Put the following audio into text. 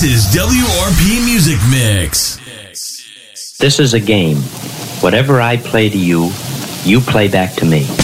This is WRP Music Mix. This is a game. Whatever I play to you, you play back to me.